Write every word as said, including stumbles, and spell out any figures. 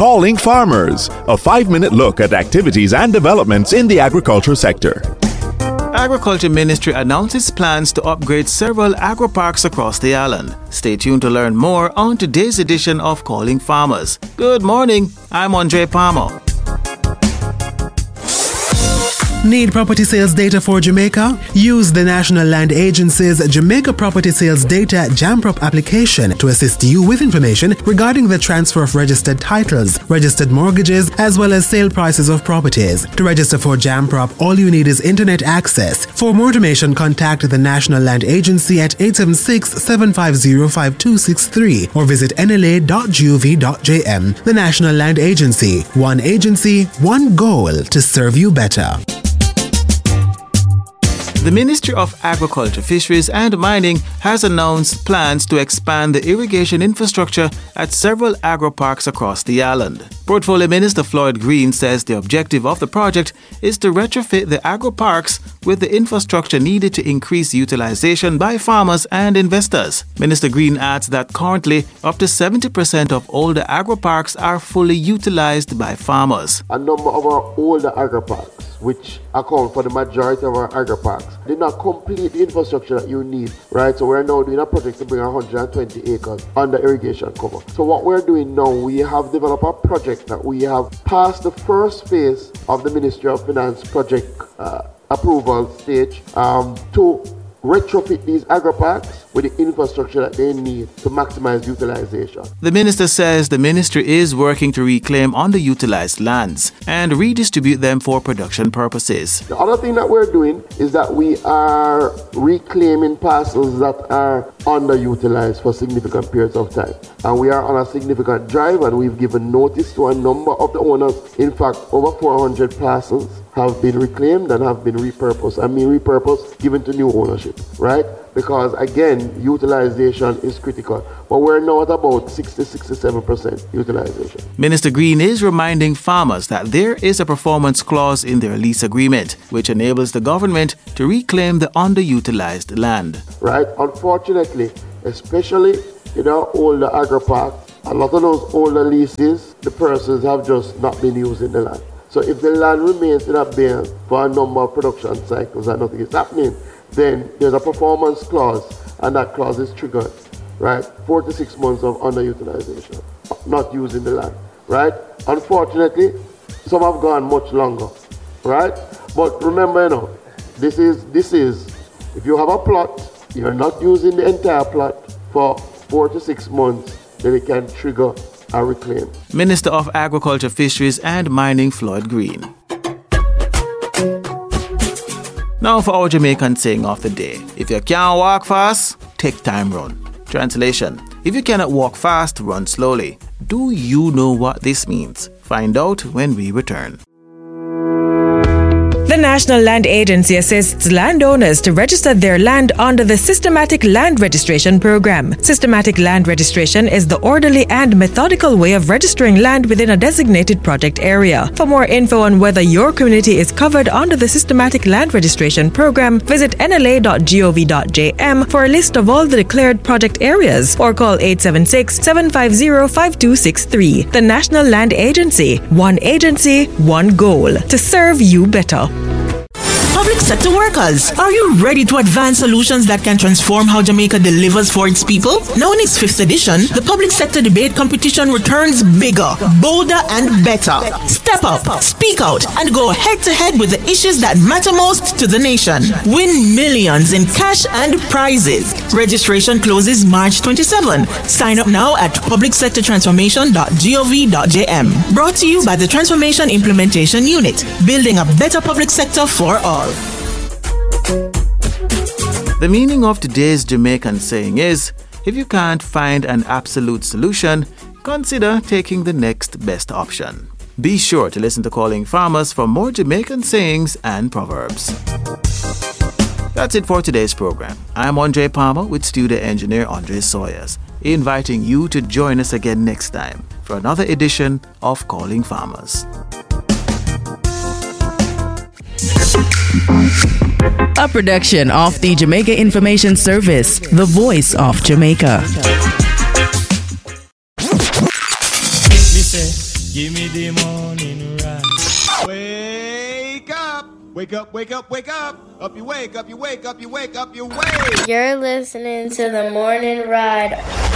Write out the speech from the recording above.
Calling Farmers, a five-minute look at activities and developments in the agriculture sector. Agriculture Ministry announces plans to upgrade several agri-parks across the island. Stay tuned to learn more on today's edition of Calling Farmers. Good morning, I'm Andre Palmer. Need property sales data for Jamaica? Use the National Land Agency's Jamaica Property Sales Data JAMPROP application to assist you with information regarding the transfer of registered titles, registered mortgages, as well as sale prices of properties. To register for JAMPROP, all you need is internet access. For more information, contact the National Land Agency at eight seven six, seven five zero, five two six three or visit N L A dot gov dot j m. The National Land Agency. One agency, one goal to serve you better. The Ministry of Agriculture, Fisheries and Mining has announced plans to expand the irrigation infrastructure at several agri-parks across the island. Portfolio Minister Floyd Green says the objective of the project is to retrofit the agri-parks with the infrastructure needed to increase utilization by farmers and investors. Minister Green adds that currently up to seventy percent of older agri-parks are fully utilized by farmers. A number of our older agri-parks, which account for the majority of our agri-parks, did not complete the infrastructure that you need, right? So we're now doing a project to bring one hundred twenty acres under irrigation cover. So what we're doing now, we have developed a project that we have passed the first phase of the Ministry of Finance project uh, approval stage um, to retrofit these agri-parks with the infrastructure that they need to maximize utilization. The minister says the ministry is working to reclaim underutilized lands and redistribute them for production purposes. The other thing that we're doing is that we are reclaiming parcels that are underutilized for significant periods of time. And we are on a significant drive, and we've given notice to a number of the owners. In fact, over four hundred parcels have been reclaimed and have been repurposed. I mean repurposed, given to new ownership, right? Because again, utilization is critical. But we're now at about sixty to sixty-seven percent utilization. Minister Green is reminding farmers that there is a performance clause in their lease agreement, which enables the government to reclaim the underutilized land. Right? Unfortunately, especially in our older agri-parks, a lot of those older leases, the persons have just not been using the land. So if the land remains in abeyance for a number of production cycles and nothing is happening, then there's a performance clause, and that clause is triggered, right? Four to six months of underutilization, not using the land, right? Unfortunately, some have gone much longer, right? But remember, you know, this is, this is, if you have a plot, you're not using the entire plot for four to six months, then it can trigger a reclaim. Minister of Agriculture, Fisheries and Mining Floyd Green. Now for our Jamaican saying of the day. If you can't walk fast, take time run. Translation: if you cannot walk fast, run slowly. Do you know what this means? Find out when we return. The National Land Agency assists landowners to register their land under the Systematic Land Registration Program. Systematic Land Registration is the orderly and methodical way of registering land within a designated project area. For more info on whether your community is covered under the Systematic Land Registration Program, visit N L A dot gov dot j m for a list of all the declared project areas, or call eight seven six, seven five zero, five two six three. The National Land Agency. One agency, one goal. To serve you better. Public sector workers, are you ready to advance solutions that can transform how Jamaica delivers for its people? Now in its fifth edition, the Public Sector Debate Competition returns bigger, bolder, and better. Step up, speak out, and go head-to-head with the issues that matter most to the nation. Win millions in cash and prizes. Registration closes March twenty-seventh. Sign up now at public sector transformation dot gov dot j m. Brought to you by the Transformation Implementation Unit, building a better public sector for all. The meaning of today's Jamaican saying is, if you can't find an absolute solution, consider taking the next best option. Be sure to listen to Calling Farmers for more Jamaican sayings and proverbs. That's it for today's program. I'm Andre Palmer with studio engineer Andre Sawyers, inviting you to join us again next time for another edition of Calling Farmers. A production of the Jamaica Information Service, the voice of Jamaica. Me say, Give me the morning ride. Wake up! Wake up, wake up, wake up! Up you wake, up you wake, up you wake, up you wake! You're listening to the Morning Ride